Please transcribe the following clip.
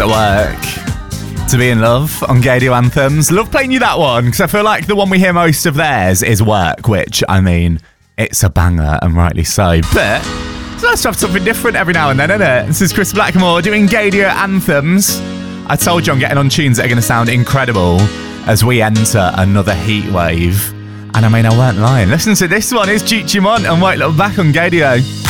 at work to be in love on Gadio Anthems. Love playing you that one because I feel like the one we hear most of theirs is Work, which, I mean, it's a banger and rightly so. But it's nice to have something different every now and then, isn't it? This is Chris Blackmore doing Gadio Anthems. I told you I'm getting on tunes that are going to sound incredible as we enter another heat wave. And I mean, I weren't lying. Listen to this one. It's Cheech Mont and Wait Look Back on Gadio.